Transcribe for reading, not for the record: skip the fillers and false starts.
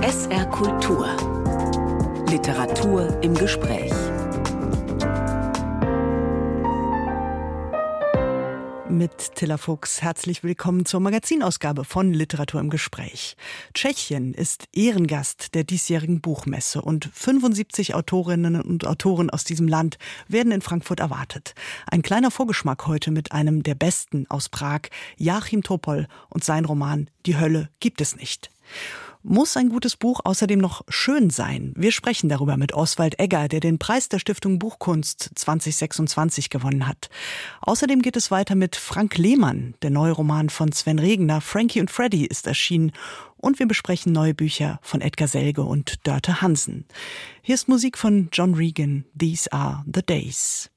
SR Kultur. Literatur im Gespräch. Mit Tilla Fuchs herzlich willkommen zur Magazinausgabe von Literatur im Gespräch. Tschechien ist Ehrengast der diesjährigen Buchmesse und 75 Autorinnen und Autoren aus diesem Land werden in Frankfurt erwartet. Ein kleiner Vorgeschmack heute mit einem der Besten aus Prag, Jáchym Topol und sein Roman Die Hölle gibt es nicht. Muss ein gutes Buch außerdem noch schön sein? Wir sprechen darüber mit Oswald Egger, der den Preis der Stiftung Buchkunst 2026 gewonnen hat. Außerdem geht es weiter mit Frank Lehmann. Der neue Roman von Sven Regner, Frankie und Freddy, ist erschienen. Und wir besprechen neue Bücher von Edgar Selge und Dörte Hansen. Hier ist Musik von John Regan, These Are the Days.